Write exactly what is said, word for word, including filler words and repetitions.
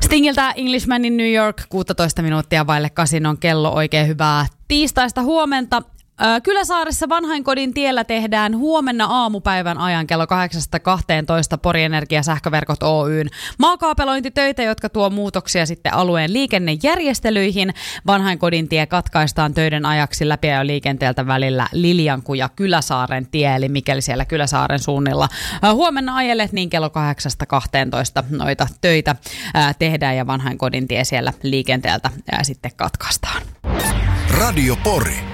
Stingiltä Englishman in New York, kuusitoista minuuttia vaille kasin on kello. Oikein hyvää tiistaista huomenta. Kyläsaaressa Vanhainkodin tiellä tehdään huomenna aamupäivän ajan kello kahdeksasta kahteentoista Pori Energia Sähköverkot Oyn maakaapelointitöitä, jotka tuo muutoksia sitten alueen liikennejärjestelyihin. Vanhainkodin tie katkaistaan töiden ajaksi läpiajoliikenteeltä välillä Liljanku ja Kyläsaaren tie, eli mikäli siellä Kyläsaaren suunnilla huomenna ajelet, niin kello kahdeksasta kahteentoista noita töitä tehdään ja Vanhainkodin tie siellä liikenteeltä sitten katkaistaan. Radio Pori.